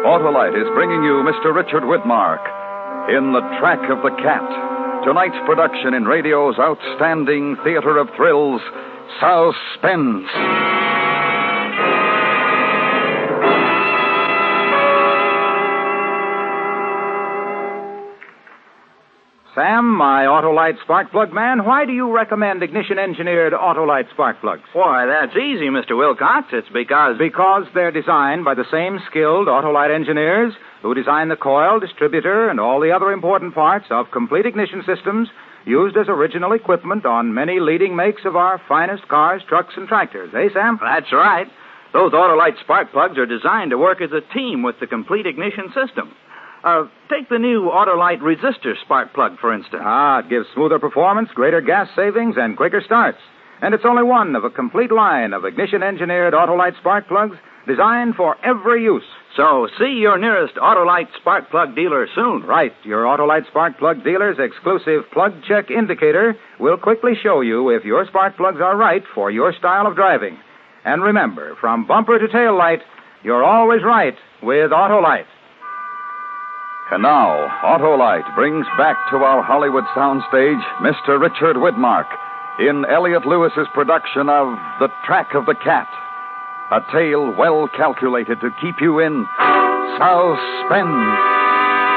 Autolite is bringing you Mr. Richard Widmark in The Track of the Cat. Tonight's production in radio's outstanding theater of thrills, Suspense. Sam, my Autolite spark plug man, why do you recommend ignition-engineered Autolite spark plugs? Why, that's easy, Mr. Wilcox. It's because... Because they're designed by the same skilled Autolite engineers who design the coil, distributor, and all the other important parts of complete ignition systems used as original equipment on many leading makes of our finest cars, trucks, and tractors. Eh, Sam? That's right. Those Autolite spark plugs are designed to work as a team with the complete ignition system. Take the new Autolite resistor spark plug, for instance. It gives smoother performance, greater gas savings, and quicker starts. And it's only one of a complete line of ignition-engineered Autolite spark plugs designed for every use. So see your nearest Autolite spark plug dealer soon. Right. Your Autolite spark plug dealer's exclusive plug check indicator will quickly show you if your spark plugs are right for your style of driving. And remember, from bumper to tail light, you're always right with Autolite. And now, Autolite brings back to our Hollywood soundstage Mr. Richard Widmark in Elliot Lewis's production of The Track of the Cat, a tale well calculated to keep you in suspense.